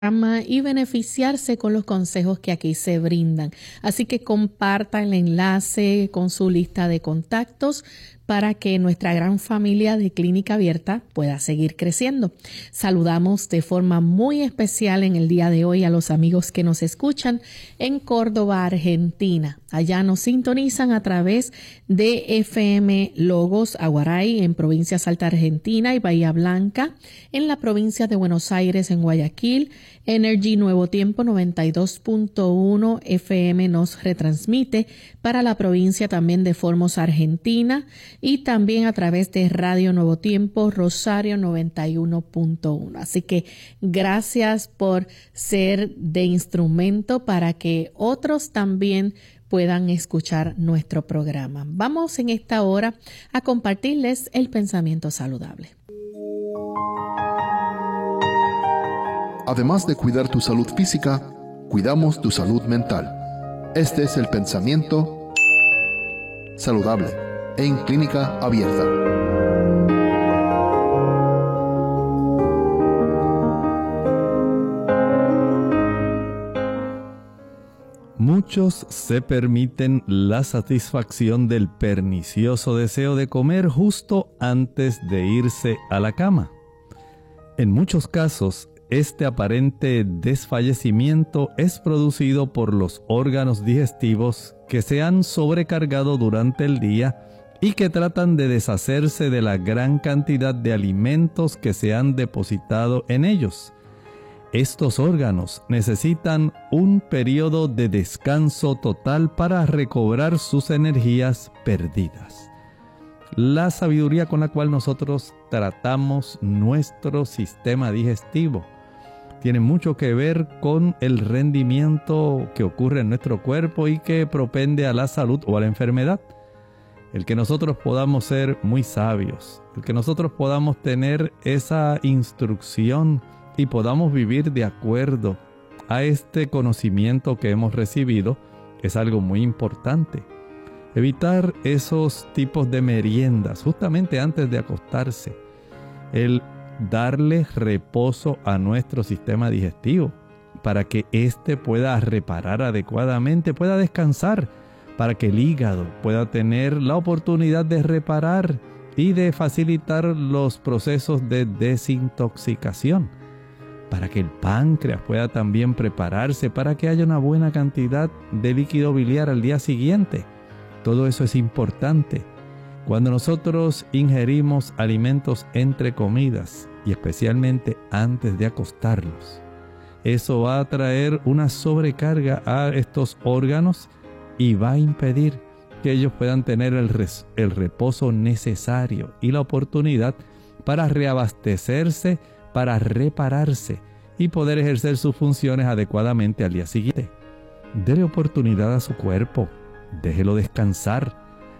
y beneficiarse con los consejos que aquí se brindan. Así que comparta el enlace con su lista de contactos para que nuestra gran familia de Clínica Abierta pueda seguir creciendo. Saludamos de forma muy especial en el día de hoy a los amigos que nos escuchan en Córdoba, Argentina. Allá nos sintonizan a través de FM Logos Aguaray en provincia Salta, Argentina, y Bahía Blanca en la provincia de Buenos Aires, en Guayaquil. Energy Nuevo Tiempo 92.1 FM nos retransmite para la provincia también de Formosa, Argentina, y también a través de Radio Nuevo Tiempo Rosario 91.1. Así que gracias por ser de instrumento para que otros también puedan escuchar nuestro programa. Vamos en esta hora a compartirles el pensamiento saludable. Además de cuidar tu salud física, cuidamos tu salud mental. Este es el pensamiento saludable en Clínica Abierta. Muchos se permiten la satisfacción del pernicioso deseo de comer justo antes de irse a la cama. En muchos casos, este aparente desfallecimiento es producido por los órganos digestivos que se han sobrecargado durante el día y que tratan de deshacerse de la gran cantidad de alimentos que se han depositado en ellos. Estos órganos necesitan un periodo de descanso total para recobrar sus energías perdidas. La sabiduría con la cual nosotros tratamos nuestro sistema digestivo tiene mucho que ver con el rendimiento que ocurre en nuestro cuerpo y que propende a la salud o a la enfermedad. El que nosotros podamos ser muy sabios, el que nosotros podamos tener esa instrucción y podamos vivir de acuerdo a este conocimiento que hemos recibido es algo muy importante. Evitar esos tipos de meriendas justamente antes de acostarse. El darle reposo a nuestro sistema digestivo para que éste pueda reparar adecuadamente, pueda descansar, para que el hígado pueda tener la oportunidad de reparar y de facilitar los procesos de desintoxicación, para que el páncreas pueda también prepararse, para que haya una buena cantidad de líquido biliar al día siguiente. Todo eso es importante. Cuando nosotros ingerimos alimentos entre comidas, y especialmente antes de acostarnos, eso va a traer una sobrecarga a estos órganos y va a impedir que ellos puedan tener el reposo necesario y la oportunidad para reabastecerse, para repararse y poder ejercer sus funciones adecuadamente al día siguiente. Dele oportunidad a su cuerpo, déjelo descansar,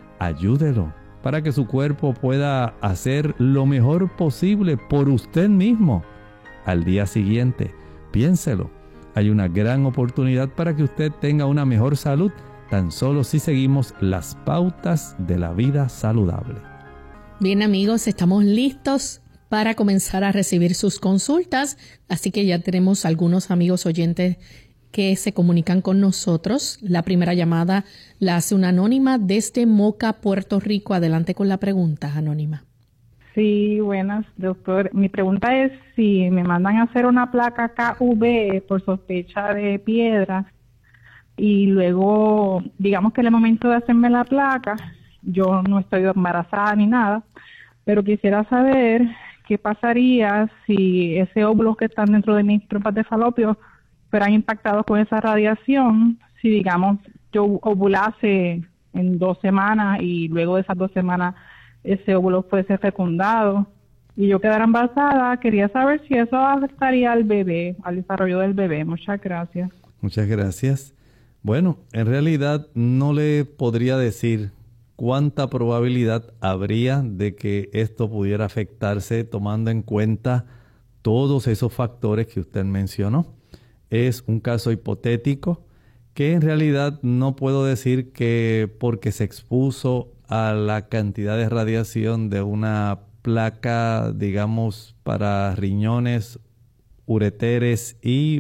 ayúdelo para que su cuerpo pueda hacer lo mejor posible por usted mismo al día siguiente. Piénselo, hay una gran oportunidad para que usted tenga una mejor salud, tan solo si seguimos las pautas de la vida saludable. Bien, amigos, estamos listos para comenzar a recibir sus consultas, así que ya tenemos algunos amigos oyentes que se comunican con nosotros. La primera llamada la hace una anónima desde Moca, Puerto Rico. Adelante con la pregunta, anónima. Sí, buenas, doctor. Mi pregunta es si me mandan a hacer una placa KV por sospecha de piedras y luego, digamos que en el momento de hacerme la placa, yo no estoy embarazada ni nada, pero quisiera saber qué pasaría si ese óvulos que están dentro de mis trompas de falopio fueran impactados con esa radiación, si digamos yo ovulase en 2 semanas y luego de esas 2 semanas ese óvulo fuese fecundado y yo quedara embarazada. Quería saber si eso afectaría al bebé, al desarrollo del bebé. Muchas gracias. Muchas gracias. Bueno, en realidad no le podría decir cuánta probabilidad habría de que esto pudiera afectarse tomando en cuenta todos esos factores que usted mencionó. Es un caso hipotético que en realidad no puedo decir que porque se expuso a la cantidad de radiación de una placa, digamos, para riñones ureteres y